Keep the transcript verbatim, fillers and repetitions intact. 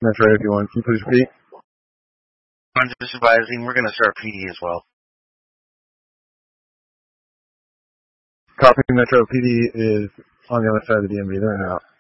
Metro eighty-one, can you please repeat? I'm just advising we're going to start P D as well. Copy. Metro P D is on the other side of the D M V. They're in and out.